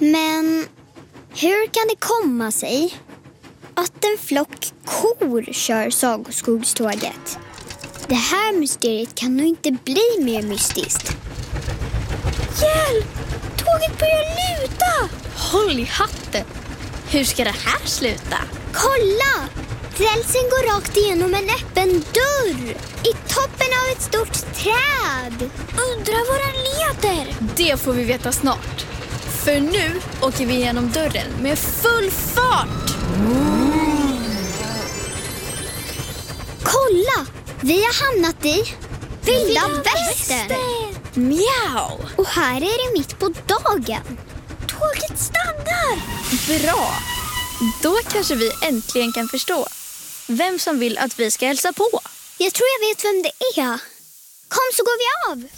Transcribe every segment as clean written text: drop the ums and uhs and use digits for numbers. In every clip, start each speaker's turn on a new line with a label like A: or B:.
A: Men hur kan det komma sig att en flock kor kör Sagoskogståget? Det här mysteriet kan nog inte bli mer mystiskt.
B: Hjälp! Tåget börjar luta! Håll i hatten! Hur ska det här sluta?
A: Kolla! Rälsen går rakt igenom en öppen dörr i toppen av ett stort träd.
B: Undrar var den leder? Det får vi veta snart. För nu åker vi igenom dörren med full fart.
A: Kolla! Vi har hamnat i Vilda Västern.
B: Mjau!
A: Och här är det mitt på dagen.
B: Tåget stannar! Bra! Då kanske vi äntligen kan förstå vem som vill att vi ska hälsa på.
A: Jag tror jag vet vem det är. Kom så går vi av.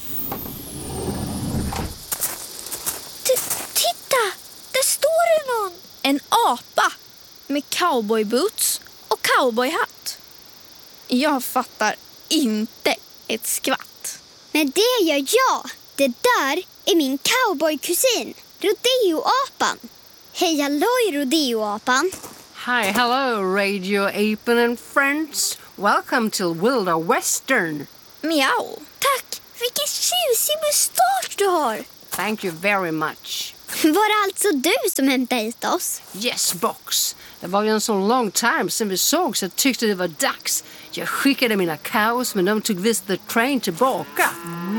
B: Titta! Där står det någon. En apa med cowboyboots och cowboyhatt. Jag fattar inte ett skvatt.
A: Men det gör jag. Det där är min cowboykusin, Rodeo-apan. Hej halloj, Rodeo-apan.
C: Hi, hello, Radio Apen and friends. Welcome to Wilda Western.
B: Miau. Tack, vilken tjusig mustasch du har.
C: Thank you very much.
A: Var det alltså du som hämtade hit oss?
C: Yes, box. Det var ju en så lång time sedan vi såg så jag tyckte det var dags. Jag skickade mina cows men de tog visst the train tillbaka.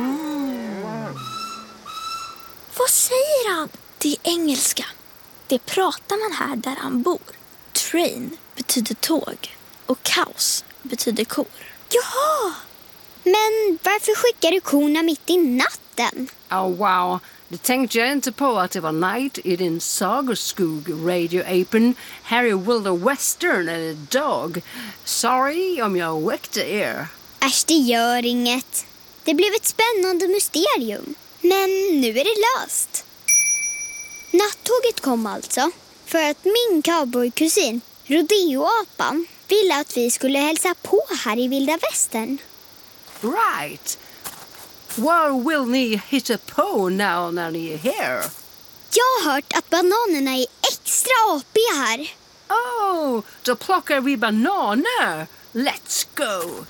B: Vad säger han? Det är engelska. Det pratar man här där han bor. Train betyder tåg och cows betyder kor.
A: Jaha! Men varför skickar du korna mitt i natten?
C: Oh wow, det tänkte jag inte på att det var night i din Sagoskog, Radio Apen. Här är Wilda Western eller dag. Sorry om jag väckte er.
A: Äsch, det gör inget. Det blev ett spännande mysterium. Men nu är det löst. Nattåget kom alltså för att min cowboykusin, Rodeo-apan, ville att vi skulle hälsa på här i Vilda Västern.
C: Right. Var vill ni hitta på now när ni är här?
A: Jag har hört att bananerna är extra apiga här.
C: Oh, då plockar vi bananer. Let's go.